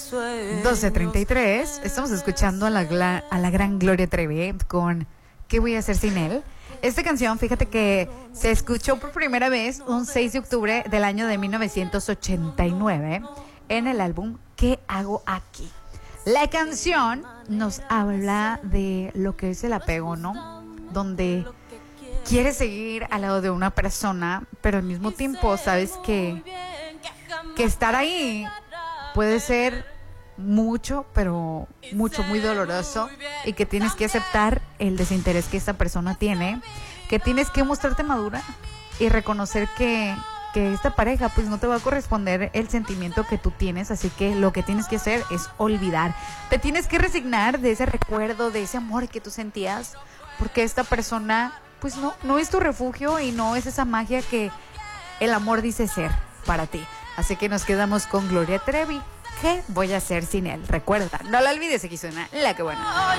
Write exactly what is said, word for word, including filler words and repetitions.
doce treinta y tres. Estamos escuchando a la, gla- a la gran Gloria Trevi con ¿Qué voy a hacer sin él? Esta canción, fíjate que se escuchó por primera vez un seis de octubre del año de mil novecientos ochenta y nueve en el álbum ¿Qué hago aquí? La canción nos habla de lo que es el apego, ¿no? Donde quieres seguir al lado de una persona, pero al mismo tiempo sabes que, que estar ahí puede ser mucho, pero mucho, muy doloroso, y que tienes que aceptar el desinterés que esta persona tiene, que tienes que mostrarte madura y reconocer que, que esta pareja pues no te va a corresponder el sentimiento que tú tienes, así que lo que tienes que hacer es olvidar. Te tienes que resignar de ese recuerdo, de ese amor que tú sentías, porque esta persona pues no, no es tu refugio y no es esa magia que el amor dice ser para ti. Así que nos quedamos con Gloria Trevi. ¿Qué voy a hacer sin él? Recuerda, no la olvides, aquí suena La Que Buena.